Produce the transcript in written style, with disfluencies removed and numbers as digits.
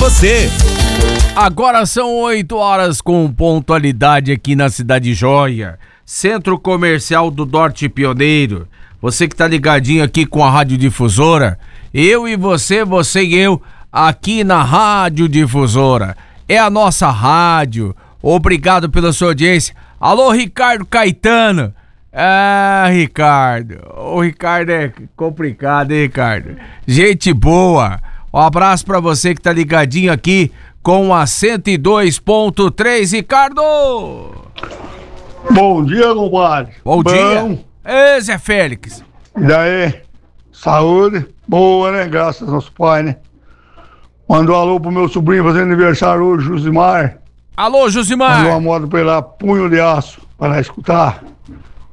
você. Agora são 8 horas com pontualidade aqui na Cidade Joia, Centro Comercial do Norte Pioneiro. Você que tá ligadinho aqui com a Rádio Difusora, eu e você e eu, aqui na Rádio Difusora. É a nossa rádio. Obrigado pela sua audiência. Alô, Ricardo Caetano. Ah, Ricardo. O Ricardo é complicado, hein, Ricardo? Gente boa. Um abraço pra você que tá ligadinho aqui com a 102.3, Ricardo. Bom dia, compadre. Bom dia. Ê, Zé Félix. E daí? Saúde? Boa, né? Graças aos pais, né? Manda um alô pro meu sobrinho fazendo aniversário hoje, Josimar. Alô, Josimar. Mandou uma moda pra ele lá, Punho de Aço, para escutar.